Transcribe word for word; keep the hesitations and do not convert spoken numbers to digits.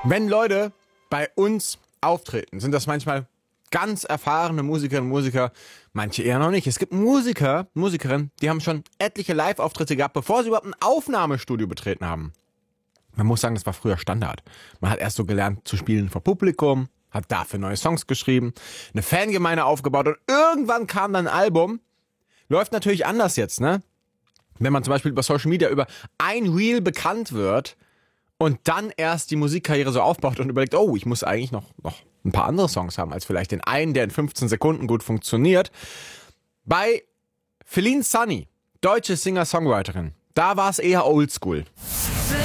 Wenn Leute bei uns auftreten, sind das manchmal ganz erfahrene Musikerinnen und Musiker, manche eher noch nicht. Es gibt Musiker, Musikerinnen, die haben schon etliche Live-Auftritte gehabt, bevor sie überhaupt ein Aufnahmestudio betreten haben. Man muss sagen, das war früher Standard. Man hat erst so gelernt zu spielen vor Publikum, hat dafür neue Songs geschrieben, eine Fangemeinde aufgebaut und irgendwann kam dann ein Album. Läuft natürlich anders jetzt, ne? Wenn man zum Beispiel über Social Media über ein Reel bekannt wird und dann erst die Musikkarriere so aufbaut und überlegt, oh, ich muss eigentlich noch, noch ein paar andere Songs haben, als vielleicht den einen, der in fünfzehn Sekunden gut funktioniert. Bei Feline Sunny, deutsche Singer-Songwriterin, da war es eher oldschool.